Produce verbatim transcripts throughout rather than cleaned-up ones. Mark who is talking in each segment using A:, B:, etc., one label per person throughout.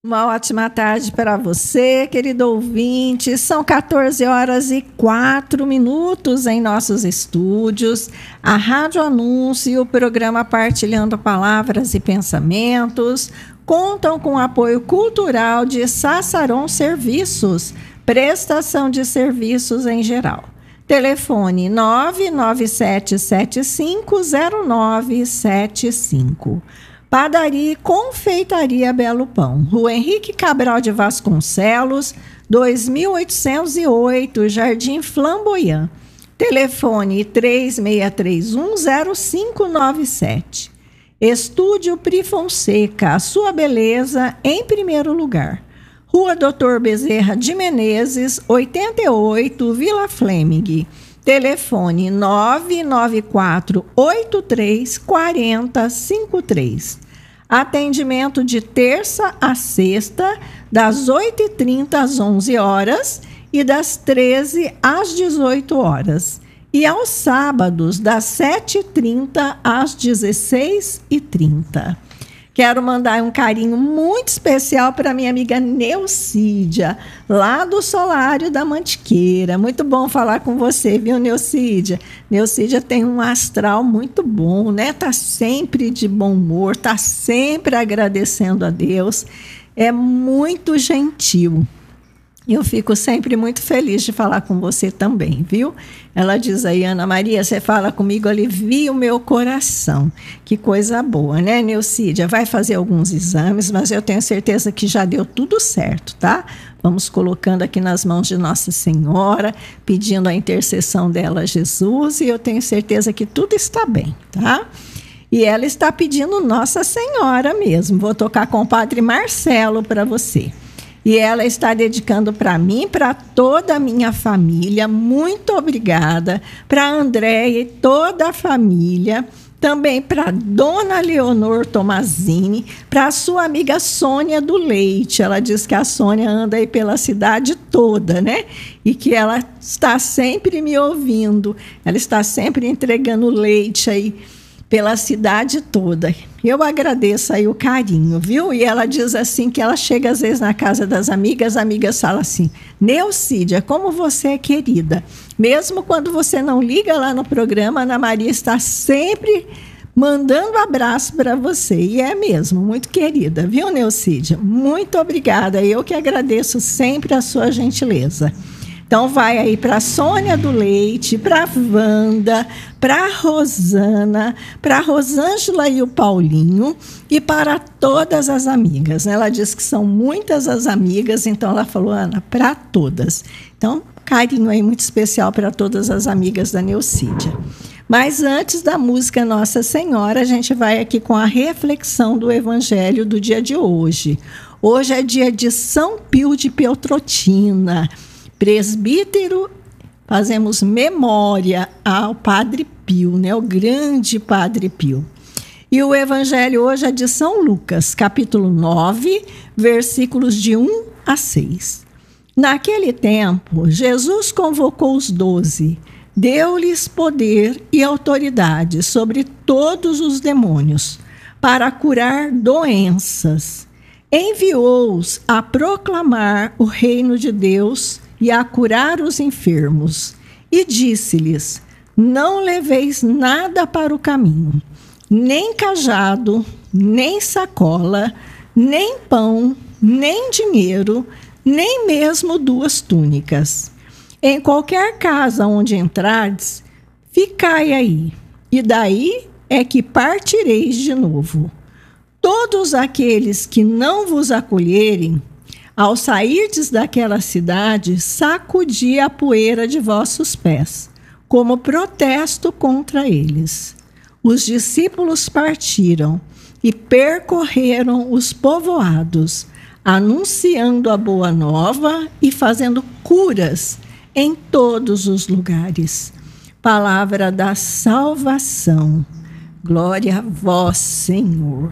A: Uma ótima tarde para você, querido ouvinte. São quatorze horas e quatro minutos em nossos estúdios. A Rádio Anúncio e o programa Partilhando Palavras e Pensamentos contam com o apoio cultural de Sassaron Serviços, prestação de serviços em geral. Telefone nove nove sete sete cinco zero nove sete cinco. Padaria e Confeitaria Belo Pão, Rua Henrique Cabral de Vasconcelos, dois mil oitocentos e oito, Jardim Flamboyant. Telefone três seis três um zero cinco nove sete. Estúdio Pri Fonseca, a sua beleza em primeiro lugar. Rua Doutor Bezerra de Menezes, oitenta e oito, Vila Flemming. Telefone nove nove quatro oito três quatro zero cinco três. Atendimento de terça a sexta, das oito e trinta às onze horas e das treze às dezoito horas. E aos sábados, das sete e trinta às dezesseis e trinta. Quero mandar um carinho muito especial para minha amiga Neucídia, lá do Solário da Mantiqueira. Muito bom falar com você, viu, Neucídia? Neucídia tem um astral muito bom, né? Tá sempre de bom humor, tá sempre agradecendo a Deus. É muito gentil. Eu fico sempre muito feliz de falar com você também, viu? Ela diz aí, Ana Maria, você fala comigo, alivia o meu coração. Que coisa boa, né, Neucídia? Vai fazer alguns exames, mas eu tenho certeza que já deu tudo certo, tá? Vamos colocando aqui nas mãos de Nossa Senhora, pedindo a intercessão dela a Jesus, e eu tenho certeza que tudo está bem, tá? E ela está pedindo Nossa Senhora mesmo. Vou tocar com o Padre Marcelo para você. E ela está dedicando para mim, para toda a minha família. Muito obrigada. Para a Andréia e toda a família. Também para a Dona Leonor Tomazini. Para a sua amiga Sônia do Leite. Ela diz que a Sônia anda aí pela cidade toda, né? E que ela está sempre me ouvindo. Ela está sempre entregando leite aí pela cidade toda. Eu agradeço aí o carinho, viu? E ela diz assim que ela chega às vezes na casa das amigas, as amigas falam assim, Neucídia, como você é querida. Mesmo quando você não liga lá no programa, a Ana Maria está sempre mandando abraço para você. E é mesmo, muito querida, viu, Neucídia? Muito obrigada. Eu que agradeço sempre a sua gentileza. Então, vai aí para a Sônia do Leite, para a Wanda, para a Rosana, para a Rosângela e o Paulinho e para todas as amigas. Ela diz que são muitas as amigas, então ela falou, Ana, para todas. Então, carinho aí muito especial para todas as amigas da Neucídia. Mas antes da música Nossa Senhora, a gente vai aqui com a reflexão do Evangelho do dia de hoje. Hoje é dia de São Pio de Peltrotina, presbítero, fazemos memória ao Padre Pio, né? O grande Padre Pio. E o evangelho hoje é de São Lucas, capítulo nove, versículos de um a seis. Naquele tempo, Jesus convocou os doze, deu-lhes poder e autoridade sobre todos os demônios, para curar doenças. Enviou-os a proclamar o reino de Deus e a curar os enfermos. E disse-lhes, não leveis nada para o caminho, nem cajado, nem sacola, nem pão, nem dinheiro, nem mesmo duas túnicas. Em qualquer casa onde entrardes, ficai aí, e daí é que partireis de novo. Todos aqueles que não vos acolherem, ao sairdes daquela cidade, sacudi a poeira de vossos pés, como protesto contra eles. Os discípulos partiram e percorreram os povoados, anunciando a boa nova e fazendo curas em todos os lugares. Palavra da salvação. Glória a vós, Senhor.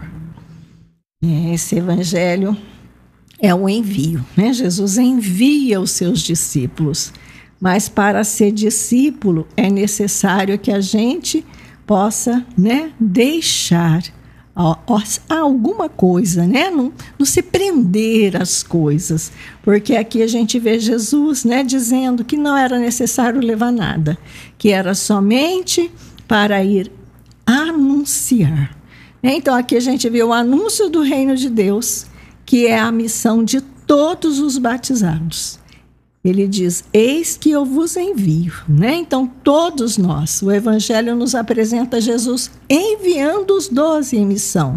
A: Esse evangelho é o envio, né? Jesus envia os seus discípulos, mas para ser discípulo é necessário que a gente possa, né, deixar a, a alguma coisa, né? Não, não se prender às coisas, porque aqui a gente vê Jesus, né, dizendo que não era necessário levar nada, que era somente para ir anunciar. Então aqui a gente vê o anúncio do reino de Deus, que é a missão de todos os batizados. Ele diz, eis que eu vos envio, né? Então, todos nós, o Evangelho nos apresenta Jesus enviando os doze em missão.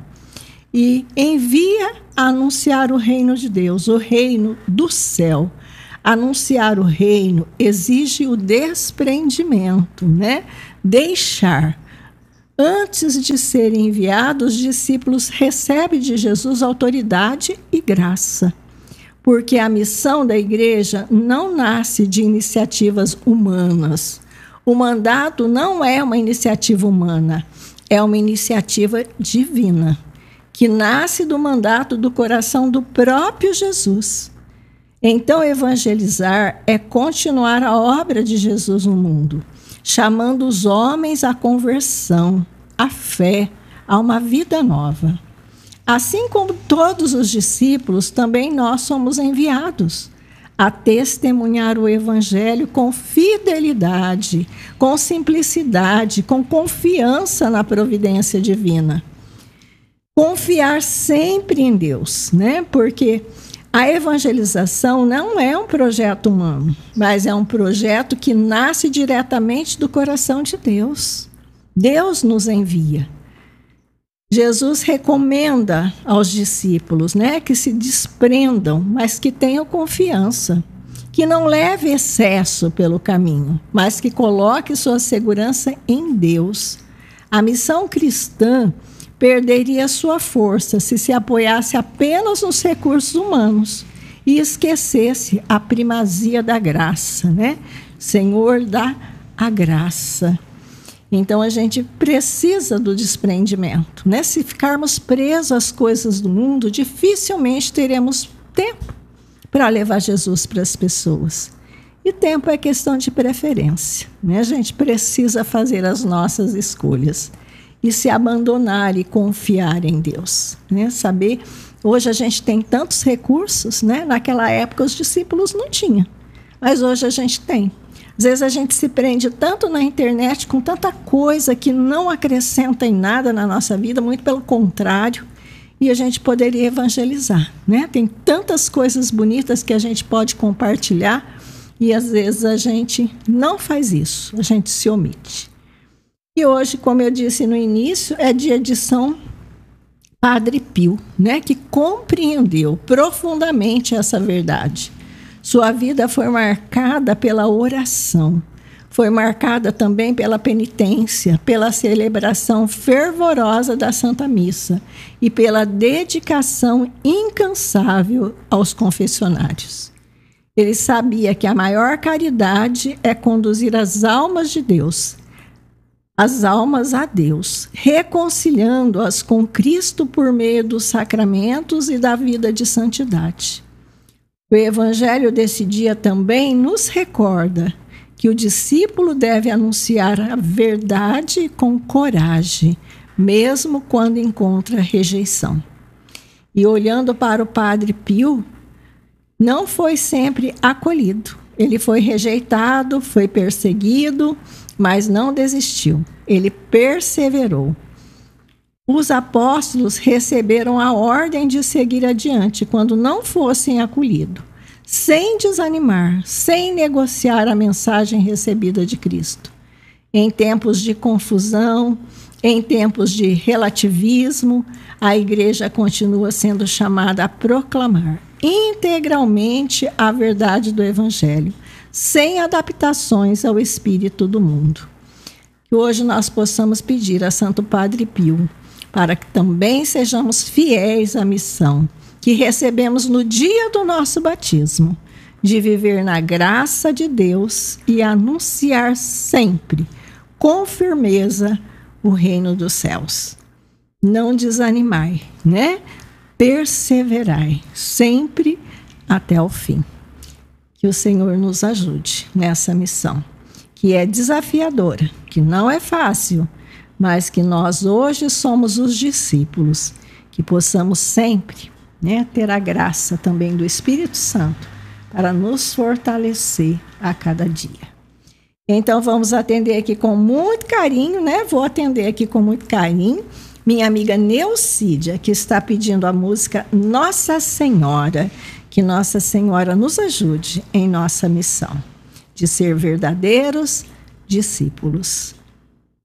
A: E envia a anunciar o reino de Deus, o reino do céu. Anunciar o reino exige o desprendimento, né? Deixar. Antes de serem enviados, os discípulos recebem de Jesus autoridade e graça. Porque a missão da igreja não nasce de iniciativas humanas. O mandato não é uma iniciativa humana, é uma iniciativa divina, que nasce do mandato do coração do próprio Jesus. Então, evangelizar é continuar a obra de Jesus no mundo, chamando os homens à conversão, à fé, a uma vida nova. Assim como todos os discípulos, também nós somos enviados a testemunhar o Evangelho com fidelidade, com simplicidade, com confiança na providência divina. Confiar sempre em Deus, né? Porque a evangelização não é um projeto humano, mas é um projeto que nasce diretamente do coração de Deus. Deus nos envia. Jesus recomenda aos discípulos, né, que se desprendam, mas que tenham confiança, que não leve excesso pelo caminho, mas que coloque sua segurança em Deus. A missão cristã perderia sua força se se apoiasse apenas nos recursos humanos e esquecesse a primazia da graça, né? Senhor, dá a graça. Então, a gente precisa do desprendimento, né? Se ficarmos presos às coisas do mundo, dificilmente teremos tempo para levar Jesus para as pessoas. E tempo é questão de preferência, né? A gente precisa fazer as nossas escolhas e se abandonar e confiar em Deus, né? Saber, hoje a gente tem tantos recursos, né? Naquela época os discípulos não tinham, mas hoje a gente tem. Às vezes a gente se prende tanto na internet com tanta coisa que não acrescenta em nada na nossa vida, muito pelo contrário, e a gente poderia evangelizar, né? Tem tantas coisas bonitas que a gente pode compartilhar e às vezes a gente não faz isso, a gente se omite. E hoje, como eu disse no início, é dia de São Padre Pio, né? Que compreendeu profundamente essa verdade. Sua vida foi marcada pela oração, foi marcada também pela penitência, pela celebração fervorosa da Santa Missa e pela dedicação incansável aos confessionários. Ele sabia que a maior caridade é conduzir as almas de Deus, as almas a Deus, reconciliando-as com Cristo por meio dos sacramentos e da vida de santidade. O Evangelho desse dia também nos recorda que o discípulo deve anunciar a verdade com coragem, mesmo quando encontra rejeição. E olhando para o Padre Pio, não foi sempre acolhido. Ele foi rejeitado, foi perseguido, mas não desistiu. Ele perseverou. Os apóstolos receberam a ordem de seguir adiante quando não fossem acolhidos, sem desanimar, sem negociar a mensagem recebida de Cristo. Em tempos de confusão, em tempos de relativismo, a igreja continua sendo chamada a proclamar integralmente a verdade do Evangelho, sem adaptações ao espírito do mundo. Que hoje nós possamos pedir a Santo Padre Pio para que também sejamos fiéis à missão que recebemos no dia do nosso batismo, de viver na graça de Deus e anunciar sempre, com firmeza, o reino dos céus. Não desanimai, né? Perseverai, sempre até o fim. Que o Senhor nos ajude nessa missão, que é desafiadora, que não é fácil, mas que nós hoje somos os discípulos, que possamos sempre, né, ter a graça também do Espírito Santo para nos fortalecer a cada dia. Então vamos atender aqui com muito carinho, né? Vou atender aqui com muito carinho minha amiga Neucídia, que está pedindo a música Nossa Senhora, que Nossa Senhora nos ajude em nossa missão de ser verdadeiros discípulos.